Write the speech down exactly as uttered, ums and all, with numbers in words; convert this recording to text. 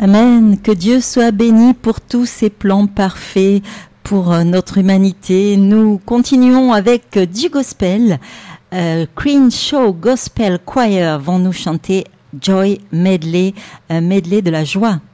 Amen. Que Dieu soit béni pour tous ses plans parfaits pour notre humanité. Nous continuons avec du gospel. Euh, Crenshaw Gospel Choir vont nous chanter Joy Medley, un medley de la joie.